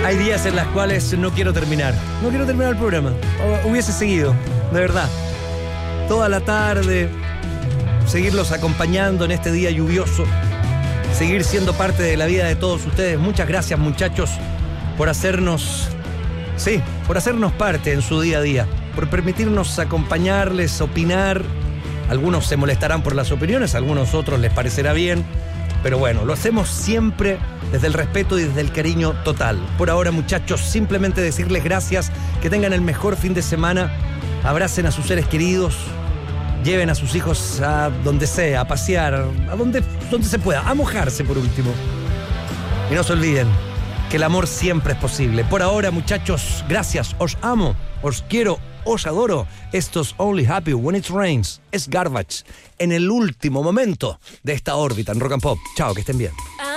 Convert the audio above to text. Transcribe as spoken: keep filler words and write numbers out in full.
Hay días en los cuales no quiero terminar. No quiero terminar el programa. O hubiese seguido, de verdad. Toda la tarde, seguirlos acompañando en este día lluvioso. Seguir siendo parte de la vida de todos ustedes. Muchas gracias, muchachos, por hacernos... Sí, por hacernos parte en su día a día. Por permitirnos acompañarles, opinar. Algunos se molestarán por las opiniones, a algunos otros les parecerá bien. Pero bueno, lo hacemos siempre desde el respeto y desde el cariño total. Por ahora, muchachos, simplemente decirles gracias, que tengan el mejor fin de semana, abracen a sus seres queridos, lleven a sus hijos a donde sea, a pasear, a donde, donde se pueda, a mojarse por último. Y no se olviden que el amor siempre es posible. Por ahora, muchachos, gracias, os amo, os quiero, os adoro. Esto es Only Happy When It Rains. Es Garbage en el último momento de esta órbita en Rock and Pop. Chao, que estén bien.